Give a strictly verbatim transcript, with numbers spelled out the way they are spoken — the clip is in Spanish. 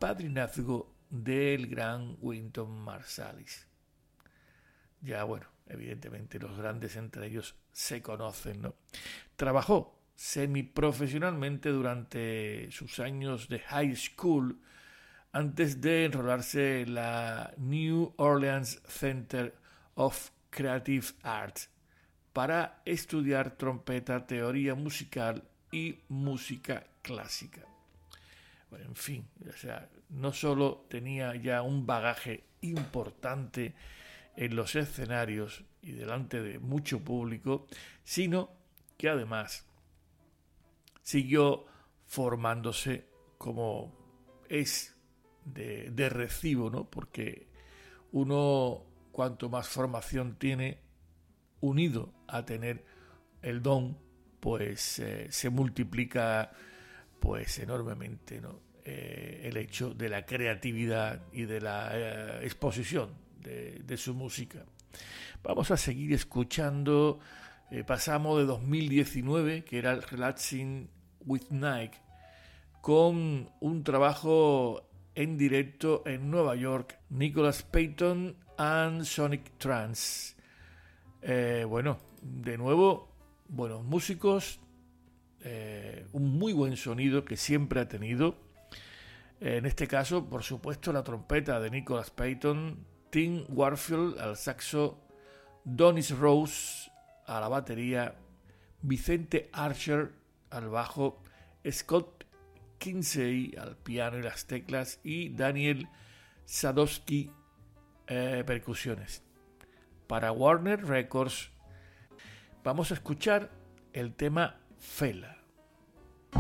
padrinazgo del gran Wynton Marsalis. Ya bueno, evidentemente los grandes entre ellos se conocen, ¿no? Trabajó semiprofesionalmente durante sus años de high school antes de enrolarse en la New Orleans Center of Creative Arts para estudiar trompeta, teoría musical y música clásica. Bueno, en fin, o sea, no solo tenía ya un bagaje importante en los escenarios y delante de mucho público, sino que además siguió formándose como es de, de recibo, ¿no? Porque uno, cuanto más formación tiene, unido a tener el don, pues eh, se multiplica pues enormemente, ¿no? Eh, el hecho de la creatividad y de la eh, exposición de, de su música. Vamos a seguir escuchando. Eh, pasamos de dos mil diecinueve, que era el Relaxing with Nike, con un trabajo en directo en Nueva York, Nicholas Payton and Sonic Trance. Eh, bueno, de nuevo, buenos músicos, eh, un muy buen sonido que siempre ha tenido. Eh, en este caso, por supuesto, la trompeta de Nicholas Payton, Tim Warfield al saxo, Donis Rose a la batería, Vicente Archer al bajo, Scott Kinsey al piano y las teclas y Daniel Sadowski eh, percusiones. Para Warner Records vamos a escuchar el tema Fela.